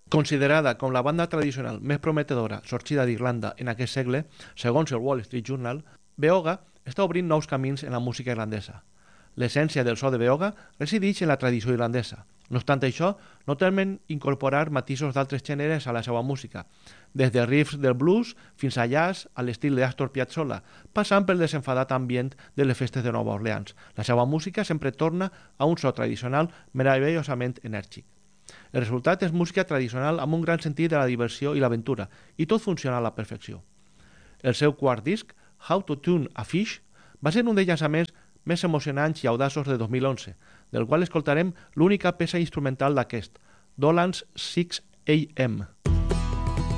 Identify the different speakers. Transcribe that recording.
Speaker 1: Considerada com la banda tradicional més prometedora sorgida d'Irlanda en aquest segle, segons el Wall Street Journal, Beoga està obrint nous camins en la música irlandesa. L'essència del so de Beoga resideix en la tradició irlandesa. No obstant això, no temen incorporar matisos d'altres gèneres a la seva música, des de riffs del blues fins a jazz a l'estil d'Astor Piazzolla, passant pel desenfadat ambient de les festes de Nova Orleans. La seva música sempre torna a un so tradicional meravellosament enèrgic. El resultat és música tradicional amb un gran sentit de la diversió i l'aventura, i tot funciona a la perfecció. El seu quart disc, How to Tune a Fish, va ser un dels llançaments més emocionants i audaços de 2011, del qual escoltarem l'única peça instrumental d'aquest, Dolan's 6 AM.